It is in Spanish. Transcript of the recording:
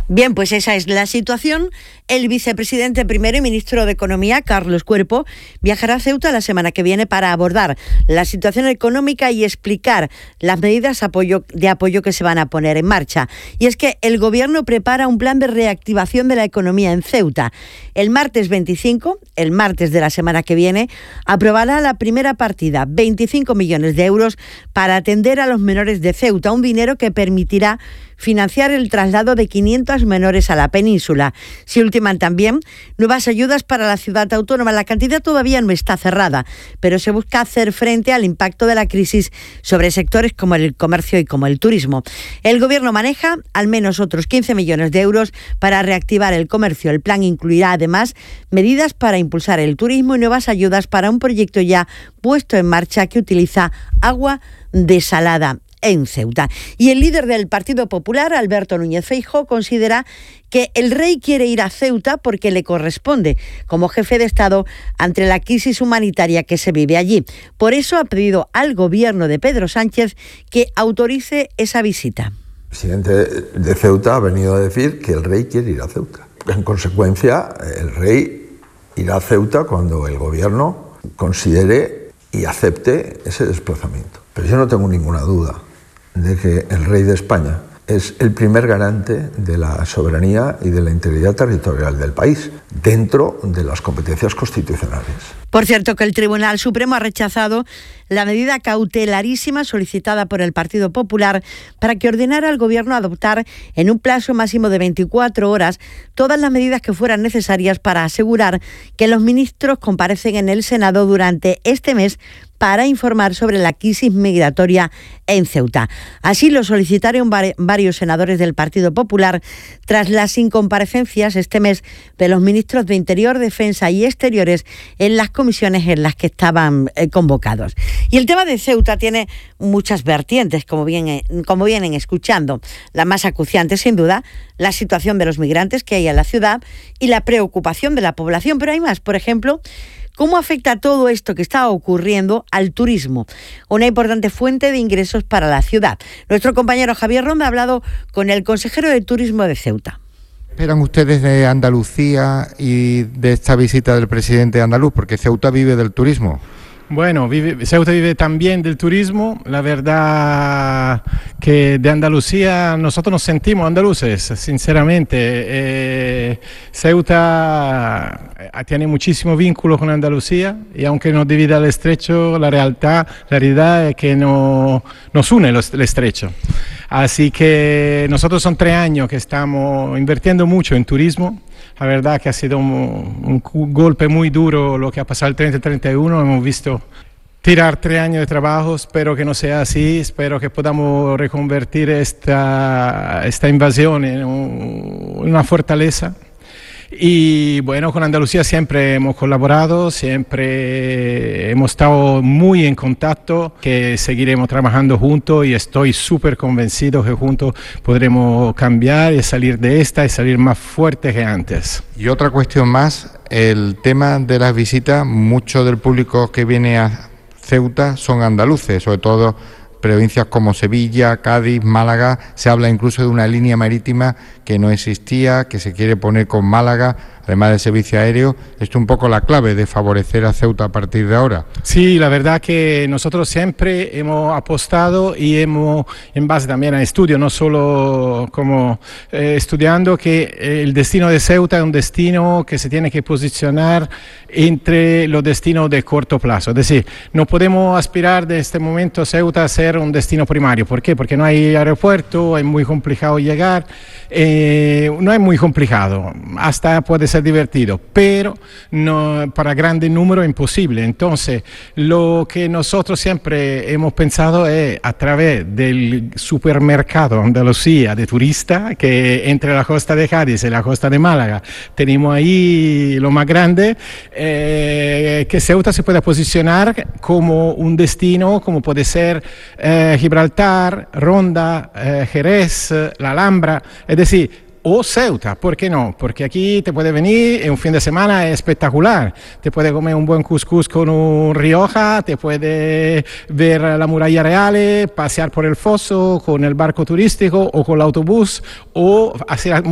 Bien, pues esa es la situación. El vicepresidente primero y ministro de Economía, Carlos Cuerpo, viajará a Ceuta la semana que viene para abordar la situación económica y explicar las medidas de apoyo que se van a poner en marcha. Y es que el Gobierno prepara un plan de reactivación de la economía en Ceuta. El martes 25, el martes de la semana que viene, aprobará la primera partida, 25 millones de euros, para atender a los menores de Ceuta, un dinero que permitirá financiar el traslado de 500 menores a la península. Se ultiman también nuevas ayudas para la ciudad autónoma. La cantidad todavía no está cerrada, pero se busca hacer frente al impacto de la crisis sobre sectores como el comercio y como el turismo. El Gobierno maneja al menos otros 15 millones de euros para reactivar el comercio. El plan incluirá además medidas para impulsar el turismo y nuevas ayudas para un proyecto ya puesto en marcha que utiliza agua desalada en Ceuta. Y el líder del Partido Popular, Alberto Núñez Feijóo, considera que el rey quiere ir a Ceuta porque le corresponde como jefe de Estado ante la crisis humanitaria que se vive allí. Por eso ha pedido al gobierno de Pedro Sánchez que autorice esa visita. El presidente de Ceuta ha venido a decir que el rey quiere ir a Ceuta. En consecuencia, el rey irá a Ceuta cuando el gobierno considere y acepte ese desplazamiento. Pero yo no tengo ninguna duda de que el rey de España es el primer garante de la soberanía y de la integridad territorial del país, dentro de las competencias constitucionales. Por cierto, que el Tribunal Supremo ha rechazado la medida cautelarísima solicitada por el Partido Popular para que ordenara al Gobierno adoptar en un plazo máximo de 24 horas todas las medidas que fueran necesarias para asegurar que los ministros comparecen en el Senado durante este mes para informar sobre la crisis migratoria en Ceuta. Así lo solicitaron varios senadores del Partido Popular tras las incomparecencias este mes de los ministros de Interior, Defensa y Exteriores en las comisiones en las que estaban convocados. Y el tema de Ceuta tiene muchas vertientes, como vienen escuchando. La más acuciante, sin duda, la situación de los migrantes que hay en la ciudad y la preocupación de la población. Pero hay más, por ejemplo, ¿cómo afecta todo esto que está ocurriendo al turismo? Una importante fuente de ingresos para la ciudad. Nuestro compañero Javier Ronda ha hablado con el consejero de Turismo de Ceuta. ¿Qué esperan ustedes de Andalucía y de esta visita del presidente andaluz? Porque Ceuta vive del turismo. Bueno, Ceuta vive también del turismo. La verdad que de Andalucía nosotros nos sentimos andaluces, sinceramente. Ceuta tiene muchísimo vínculo con Andalucía y aunque nos divida el estrecho, la realidad es que nos une el estrecho. Así que nosotros son 3 años que estamos invirtiendo mucho en turismo. La verdad que ha sido un golpe muy duro lo que ha pasado el 30 y 31. Hemos visto tirar 3 años de trabajo. Espero que no sea así. Espero que podamos reconvertir esta invasión en una fortaleza. Y bueno, con Andalucía siempre hemos colaborado, siempre hemos estado muy en contacto, que seguiremos trabajando juntos y estoy súper convencido que juntos podremos cambiar y salir de esta y salir más fuertes que antes. Y otra cuestión más, el tema de las visitas, mucho del público que viene a Ceuta son andaluces, sobre todo provincias como Sevilla, Cádiz, Málaga. Se habla incluso de una línea marítima que no existía, que se quiere poner con Málaga, además del servicio aéreo. Esto es un poco la clave de favorecer a Ceuta a partir de ahora. Sí, la verdad que nosotros siempre hemos apostado y hemos, en base también a estudios, no solo como estudiando, que el destino de Ceuta es un destino que se tiene que posicionar entre los destinos de corto plazo. Es decir, no podemos aspirar de este momento a Ceuta a ser un destino primario. ¿Por qué? Porque no hay aeropuerto, es muy complicado llegar. No es muy complicado, hasta puede ser divertido, pero no, para grandes números es imposible. Entonces, lo que nosotros siempre hemos pensado es a través del supermercado Andalucía de turista, que entre la costa de Cádiz y la costa de Málaga tenemos ahí lo más grande, que Ceuta se pueda posicionar como un destino, como puede ser Gibraltar, Ronda, Jerez, la Alhambra, es decir, o Ceuta, ¿por qué no? Porque aquí te puede venir en un fin de semana espectacular, te puede comer un buen couscous con un Rioja, te puede ver la muralla real, pasear por el foso con el barco turístico o con el autobús o hacer